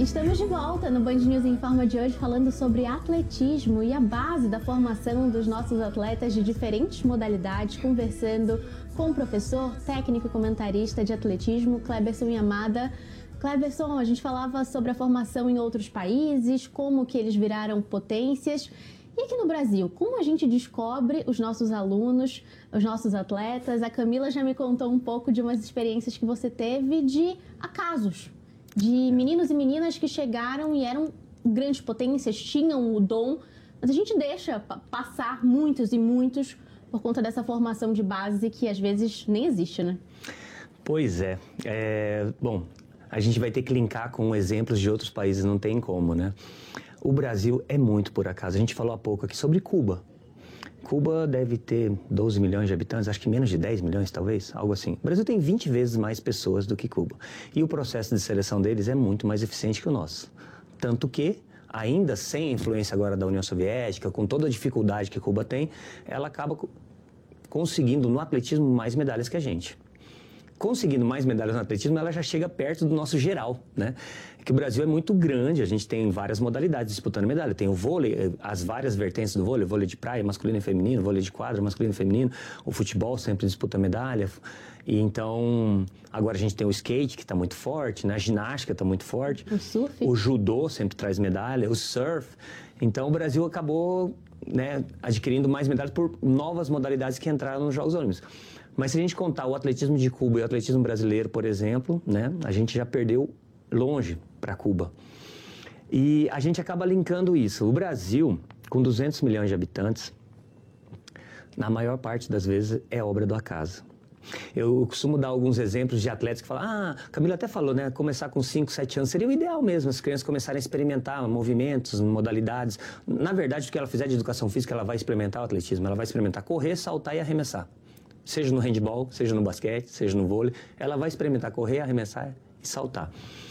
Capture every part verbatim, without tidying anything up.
Estamos de volta no Band News Informa de hoje falando sobre atletismo e a base da formação dos nossos atletas de diferentes modalidades, conversando com o professor, técnico e comentarista de atletismo, Cleberson Yamada. Cleberson, a gente falava sobre a formação em outros países, como que eles viraram potências. E aqui no Brasil, como a gente descobre os nossos alunos, os nossos atletas? A Camila já me contou um pouco de umas experiências que você teve de acasos, de meninos e meninas que chegaram e eram grandes potências, tinham o dom, mas a gente deixa passar muitos e muitos por conta dessa formação de base que às vezes nem existe, né? Pois é. é bom, a gente vai ter que linkar com exemplos de outros países, não tem como, né? O Brasil é muito por acaso. A gente falou há pouco aqui sobre Cuba. Cuba deve ter doze milhões de habitantes, acho que menos de dez milhões, talvez, algo assim. O Brasil tem vinte vezes mais pessoas do que Cuba. E o processo de seleção deles é muito mais eficiente que o nosso. Tanto que, ainda sem a influência agora da União Soviética, com toda a dificuldade que Cuba tem, ela acaba conseguindo no atletismo mais medalhas que a gente. Conseguindo mais medalhas no atletismo, ela já chega perto do nosso geral, né? Que o Brasil é muito grande, a gente tem várias modalidades disputando medalha. Tem o vôlei, as várias vertentes do vôlei, vôlei de praia, masculino e feminino, vôlei de quadra, masculino e feminino. O futebol sempre disputa medalha. E então, agora a gente tem o skate, que está muito forte, né? A ginástica está muito forte. O surf. O judô sempre traz medalha, o surf. Então, o Brasil acabou, né, adquirindo mais medalhas por novas modalidades que entraram nos Jogos Olímpicos. Mas se a gente contar o atletismo de Cuba e o atletismo brasileiro, por exemplo, né, a gente já perdeu longe para Cuba. E a gente acaba linkando isso. O Brasil, com duzentos milhões de habitantes, na maior parte das vezes é obra do acaso. Eu costumo dar alguns exemplos de atletas que falam, ah, Camila até falou, né, começar com cinco, sete anos seria o ideal mesmo, as crianças começarem a experimentar movimentos, modalidades. Na verdade, o que ela fizer de educação física, ela vai experimentar o atletismo, ela vai experimentar correr, saltar e arremessar. Seja no handebol, seja no basquete, seja no vôlei, ela vai experimentar correr, arremessar e saltar.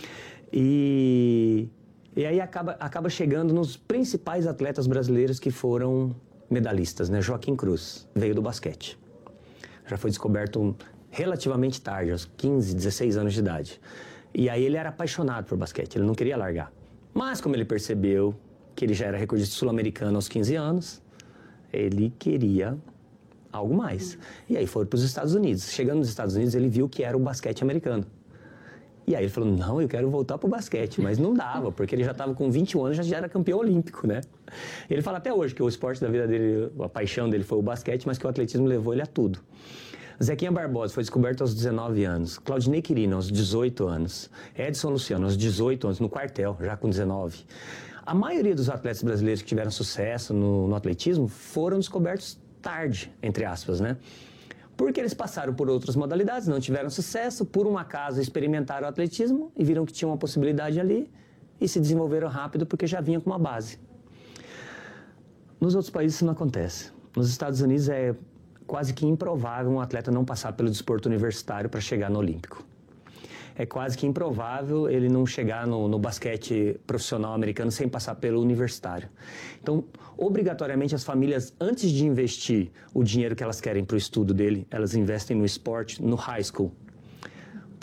E, e aí acaba, acaba chegando nos principais atletas brasileiros que foram medalhistas, né? Joaquim Cruz veio do basquete. Já foi descoberto relativamente tarde, aos quinze, dezesseis anos de idade. E aí ele era apaixonado por basquete, ele não queria largar. Mas como ele percebeu que ele já era recordista sul-americano aos quinze anos, ele queria algo mais. E aí foi para os Estados Unidos. Chegando nos Estados Unidos, ele viu que era o basquete americano. E aí ele falou, não, eu quero voltar para o basquete. Mas não dava, porque ele já estava com vinte e um anos, já, já era campeão olímpico, né? Ele fala até hoje que o esporte da vida dele, a paixão dele foi o basquete, mas que o atletismo levou ele a tudo. Zequinha Barbosa foi descoberto aos dezenove anos. Claudinei Quirino, aos dezoito anos. Edson Luciano, aos dezoito anos, no quartel, já com dezenove. A maioria dos atletas brasileiros que tiveram sucesso no, no atletismo foram descobertos tarde, entre aspas, né? Porque eles passaram por outras modalidades, não tiveram sucesso, por um acaso experimentaram o atletismo e viram que tinha uma possibilidade ali e se desenvolveram rápido porque já vinha com uma base. Nos outros países isso não acontece. Nos Estados Unidos é quase que improvável um atleta não passar pelo desporto universitário para chegar no Olímpico. É quase que improvável ele não chegar no, no basquete profissional americano sem passar pelo universitário. Então, obrigatoriamente, as famílias, antes de investir o dinheiro que elas querem para o estudo dele, elas investem no esporte, no high school,